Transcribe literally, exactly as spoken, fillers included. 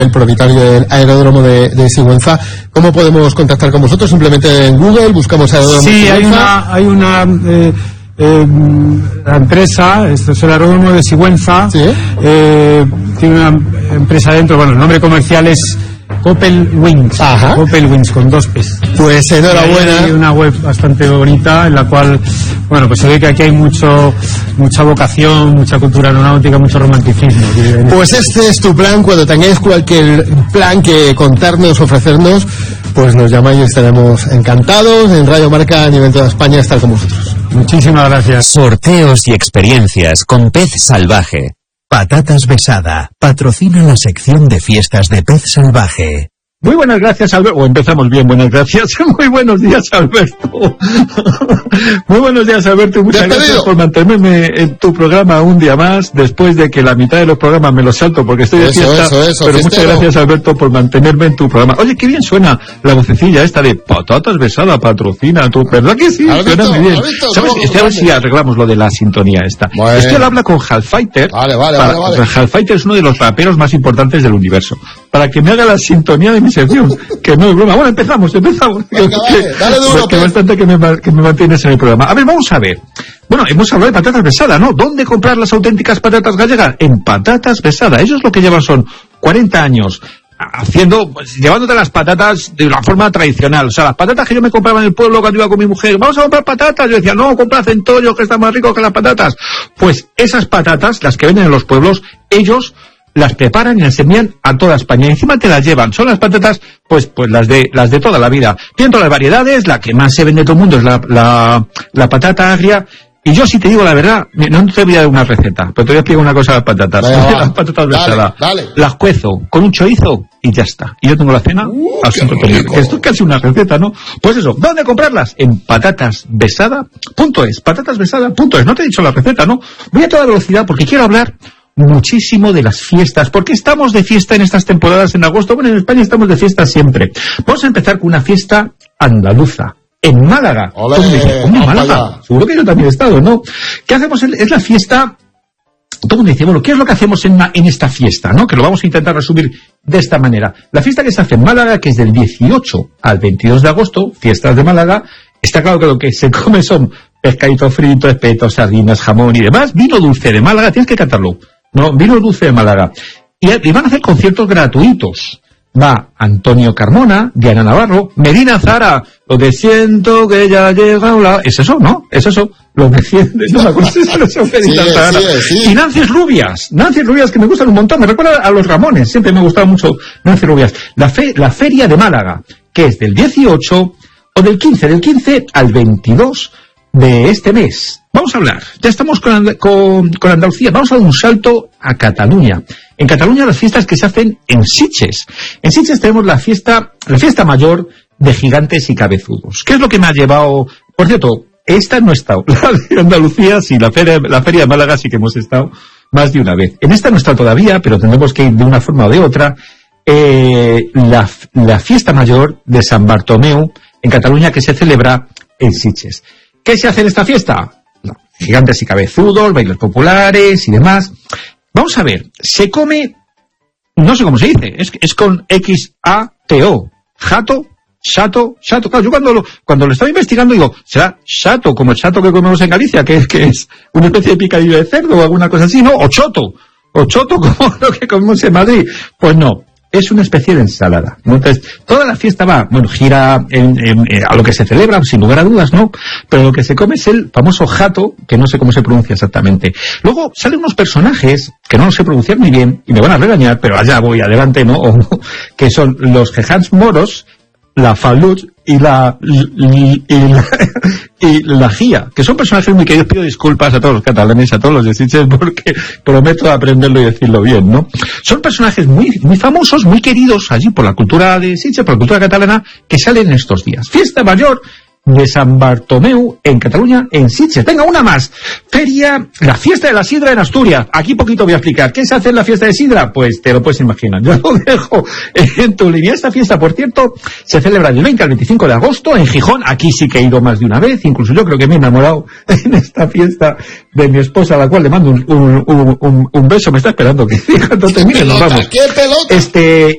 el propietario del aeródromo de, de Sigüenza. ¿Cómo podemos contactar con vosotros? Simplemente en Google buscamos aeródromo sí, de Sigüenza. Sí, hay una, hay una eh, eh, la empresa, esto es el aeródromo de Sigüenza, ¿sí? eh, tiene una empresa dentro, bueno, el nombre comercial es Coppel Wings. Ajá. Coppel Wings con dos P's. Pues enhorabuena. Hay una web bastante bonita en la cual, bueno, pues se ve que aquí hay mucho, mucha vocación, mucha cultura aeronáutica, mucho romanticismo. Pues este es tu plan. Cuando tengáis cualquier plan que contarnos, ofrecernos, pues nos llamáis y estaremos encantados en Radio Marca a nivel de toda España estar con vosotros. Muchísimas gracias. Sorteos y experiencias con Pez Salvaje. Patatas Besada patrocina la sección de fiestas de Pez Salvaje. Muy buenas gracias, Alberto. O empezamos bien, buenas gracias. Muy buenos días, Alberto. Muy buenos días, Alberto. Y muchas gracias por mantenerme en tu programa un día más, después de que la mitad de los programas me los salto porque estoy de eso, fiesta. Eso, eso, pero festero. Muchas gracias, Alberto, por mantenerme en tu programa. Oye, qué bien suena la vocecilla esta de Patatas Besada patrocina. ¿Tú, ¿verdad que sí? Alberto, suena muy bien. Alberto, ¿Sabes? ¿cómo, Este, a ver si arreglamos lo de la sintonía esta. Bueno. Esto lo habla con Halfighter. Vale, vale, vale, vale. Halfighter es uno de los raperos más importantes del universo. Para que me haga la sintonía de mi sección. Que no es broma. Bueno, empezamos, empezamos. Venga, dale, dale duro, que bastante que me, que me mantienes en el programa. A ver, vamos a ver. Bueno, hemos hablado de patatas Besada, ¿no? ¿Dónde comprar las auténticas patatas gallegas? En Patatas Besada. Ellos lo que llevan son cuarenta años haciendo, pues, llevándote las patatas de una forma tradicional. O sea, las patatas que yo me compraba en el pueblo cuando iba con mi mujer, vamos a comprar patatas. Yo decía, no, compra centollo, que está más rico que las patatas. Pues esas patatas, las que venden en los pueblos, ellos las preparan y las envían a toda España. Y encima te las llevan. Son las patatas, pues, pues las de, las de toda la vida. Tienen todas las variedades. La que más se vende de todo el mundo es la, la, la patata agria. Y yo, si te digo la verdad, no te voy a dar una receta, pero te voy a explicar una cosa de las patatas. Vaya, las patatas besadas. Dale, dale. Las cuezo con un chorizo y ya está. Y yo tengo la cena uh, al ciento por ciento. Esto es casi una receta, ¿no? Pues eso, ¿dónde comprarlas? En patatas besada punto es. patatas besada punto es. No te he dicho la receta, ¿no? Voy a toda velocidad porque quiero hablar muchísimo de las fiestas, porque estamos de fiesta en estas temporadas en agosto. Bueno, en España estamos de fiesta siempre. Vamos a empezar con una fiesta andaluza. En Málaga. Olé, ¿Cómo dice? ¿Cómo Málaga? allá. Seguro que yo también he estado, ¿no? ¿Qué hacemos? Es la fiesta. Todo el mundo dice, bueno, ¿qué es lo que hacemos en, en esta fiesta, no? Que lo vamos a intentar resumir de esta manera. La fiesta que se hace en Málaga, que es del dieciocho al veintidós de agosto, fiestas de Málaga, está claro que lo que se come son pescadito frito, espetos, sardinas, jamón y demás. Vino dulce de Málaga, tienes que cantarlo. No, vino dulce de Málaga. Y, y van a hacer conciertos gratuitos. Va Antonio Carmona, Diana Navarro, Medina Zara, lo de siento que ya ha llegado la... Es eso, ¿no? Es eso. Lo de siento... No me acuerdo si es eso, Medina sí, Zara. sí, sí. Y Nancy Rubias. Nancy Rubias, que me gustan un montón. Me recuerda a los Ramones. Siempre me ha gustado mucho Nancy Rubias. La, fe, la Feria de Málaga, que es del dieciocho o del quince, del quince al veintidós de este mes. Vamos a hablar, ya estamos con, con, con Andalucía, vamos a dar un salto a Cataluña. En Cataluña las fiestas que se hacen en Sitges. En Sitges tenemos la fiesta, la fiesta mayor de gigantes y cabezudos. ¿Qué es lo que me ha llevado? Por cierto, esta no he estado. La de Andalucía sí, la feria, la feria de Málaga sí que hemos estado más de una vez. En esta no he estado todavía, pero tendremos que ir de una forma o de otra. Eh, la, la fiesta mayor de San Bartomeu en Cataluña, que se celebra en Sitges. ¿Qué se hace en esta fiesta? No, gigantes y cabezudos, bailes populares y demás. Vamos a ver, se come, no sé cómo se dice, es, es con X A T O, jato, chato, chato. Claro, yo cuando lo, cuando lo estaba investigando digo, será chato, como el chato que comemos en Galicia, que, que es una especie de picadillo de cerdo o alguna cosa así, ¿no? O choto, o choto como lo que comemos en Madrid. Pues no. Es una especie de ensalada, ¿no? Entonces, toda la fiesta va, bueno, gira en, en, en, a lo que se celebra, sin lugar a dudas, ¿no? Pero lo que se come es el famoso jato, que no sé cómo se pronuncia exactamente. Luego salen unos personajes, que no lo sé pronunciar muy bien, y me van a regañar, pero allá voy, adelante, ¿no? O, que son los jejans moros, la falut y la, y, y la, y la Gia, que son personajes muy queridos. Pido disculpas a todos los catalanes, a todos los de Sitges, porque prometo aprenderlo y decirlo bien, ¿no? Son personajes muy, muy famosos, muy queridos allí por la cultura de Sitges, por la cultura catalana, que salen estos días. Fiesta mayor de San Bartomeu en Cataluña, en Sitges. Venga, una más. Feria, la fiesta de la sidra en Asturias. Aquí poquito voy a explicar. ¿Qué se hace en la fiesta de sidra? Pues te lo puedes imaginar. Yo lo dejo en tu línea. Esta fiesta, por cierto, se celebra del veinte al veinticinco de agosto en Gijón. Aquí sí que he ido más de una vez. Incluso yo creo que me he enamorado en esta fiesta de mi esposa, a la cual le mando un, un, un, un, un beso. Me está esperando que cuando termine nos vamos. ¡Qué pelota! Este,